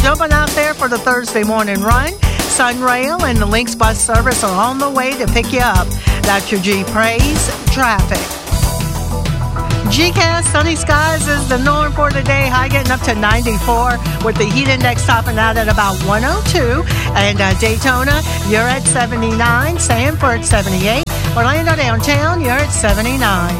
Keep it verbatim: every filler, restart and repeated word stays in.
jumping out there for the Thursday morning run. Sunrail and the Lynx bus service are on the way to pick you up. That's your G Praise traffic. G C A S sunny skies is the norm for today. High getting up to ninety-four with the heat index topping out at about one oh two. And uh, Daytona, you're at seventy-nine. Sanford, seventy-eight. Orlando downtown, you're at seventy-nine.